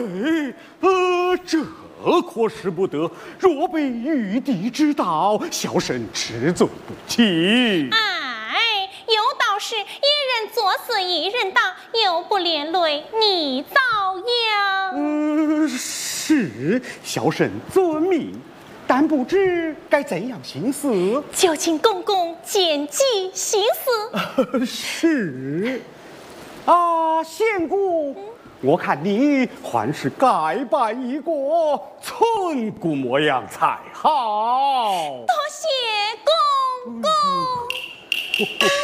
这可使不得。若被玉帝知道，小生吃罪不起。 哎，有道是一人作死一人当，又不连累你遭殃。 是小生遵命，但不知该怎样行事。 就请公公见机行事。 是啊，仙姑。我看你还是改拜一国，寸骨模样才好。 多谢公公。